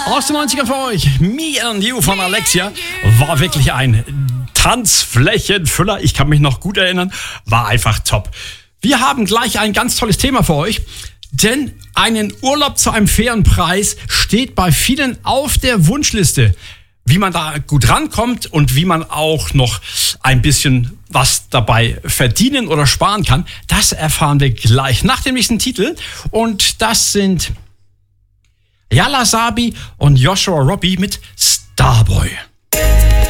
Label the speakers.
Speaker 1: Aus den 90ern für euch. Me and You von Alexia war wirklich ein Tanzflächenfüller. Ich kann mich noch gut erinnern. War einfach top. Wir haben gleich ein ganz tolles Thema für euch. Denn einen Urlaub zu einem fairen Preis steht bei vielen auf der Wunschliste. Wie man da gut rankommt und wie man auch noch ein bisschen was dabei verdienen oder sparen kann, das erfahren wir gleich nach dem nächsten Titel. Und das sind Yala Sabi und Joshua Robbie mit Starboy.